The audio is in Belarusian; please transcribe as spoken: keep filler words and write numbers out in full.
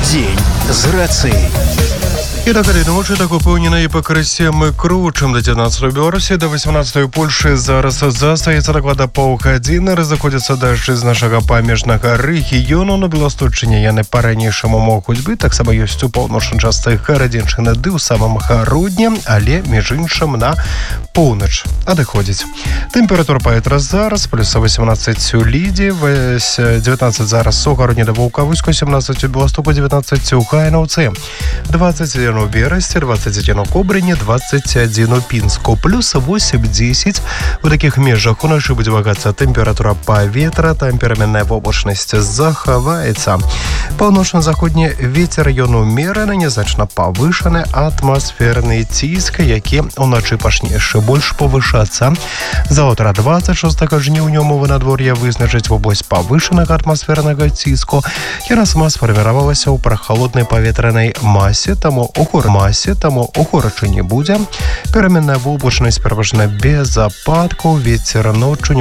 Дзень з рацыяй. І так далей, ночі так упевнена і покрысе мы кручым до девятнадцатой Беларусі, до восемнадцатой Польши. Зараз застаецца доклада паўгадзіны. Разыходзяцца дажджы з нашага памежнага рэгіёну. На Беласточчыне яны па-ранейшаму могуць быць. Таксама ёсць у паўночнай частцы гарадзенчыны ды ў самым гародні, але між іншым на поўнач адыходзіць. Тэмпература паветра зараз плюс восемнадцать у Лідзі, девятнадцать зараз у гародні да Ваўкавыську, семнадцать у Беластоку, девятнадцать у Гайнаўцы, двадцать один у Берасці, двадцать один у Кобрыні, двадцать один у Пінску, плюс восемь-десять. У такіх межах уначы будзе вагацца тэмпература паветра, там пераменная воблачнасць захаваецца. Паўночна-заходні вецер ён умераны, нязначна павышаны, атмасферны ціск, які уначы пачне яшчэ больш павышацца. Заўтра двадцать шостага жніўня умовы надвор'я вызначаць вобласць павышанага атмасфернага ціску. Яна сама сфарміравалася ў прахалоднай паветранай масе, таму у гор масе, таму у горачы не будзе. Пераменная воблачнасць пераважна без ападкаў, вецер ноччу